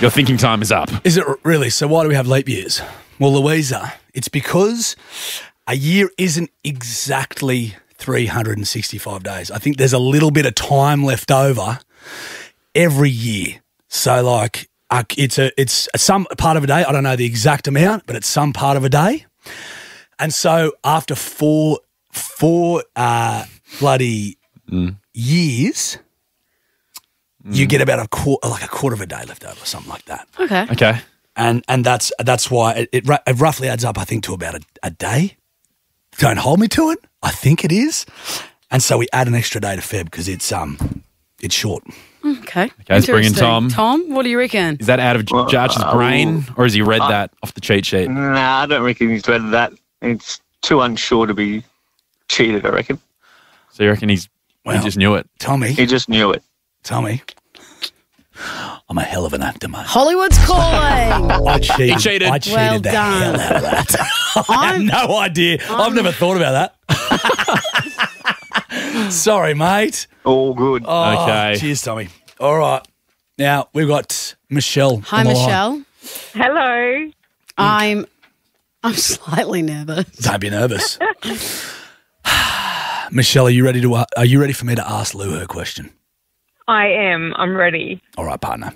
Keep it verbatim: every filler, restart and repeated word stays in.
Your thinking time is up. Is it really? So why do we have leap years? Well, Louisa, it's because a year isn't exactly three hundred sixty-five days. I think there's a little bit of time left over every year. So like uh, it's a it's some part of a day. I don't know the exact amount, but it's some part of a day. And so after four four uh, bloody Mm. years, you get about a quarter, like a quarter of a day left over, something like that. Okay. Okay. And and that's that's why it, it, ru- it roughly adds up, I think, to about a, a day. Don't hold me to it. I think it is. And so we add an extra day to Feb because it's um it's short. Okay. Okay, let's bring in Interesting. Tom. Tom, what do you reckon? Is that out of Well, Jarch's uh, brain, or has he read uh, that off the cheat sheet? Nah, I don't reckon he's read that. It's too unsure to be cheated, I reckon. So you reckon he's Well, he just knew it? Tommy, He just knew it. Tommy, I'm a hell of an actor, mate. Hollywood's calling. I cheated. He cheated. I cheated Well the done. hell out of that. I had I'm- no idea. I've never thought about that. Sorry, mate. All good. Oh, Okay. Cheers, Tommy. All right. Now, we've got Michelle. Hi, on the line. Michelle. Hello. I'm I'm slightly nervous. Don't be nervous. Michelle, are you ready to? Uh, are you ready for me to ask Lou her question? I am. I'm ready. All right, partner.